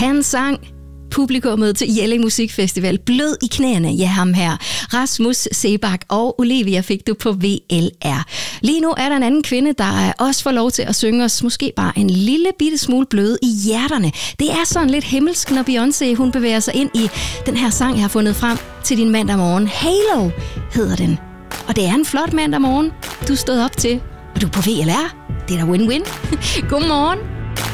Han sang publikummet til Jelling Musikfestival blød i knæene. Ja, ham her. Rasmus Seebach og Olivia fik du på VLR. Lige nu er der en anden kvinde, der også får lov til at synge os måske bare en lille bitte smule bløde i hjerterne. Det er sådan lidt himmelsk, når Beyoncé hun bevæger sig ind i den her sang, jeg har fundet frem til din mandag morgen. Halo hedder den. Og det er en flot mandag morgen, du stod op til, og du er på VLR. Det er da win-win. Godmorgen.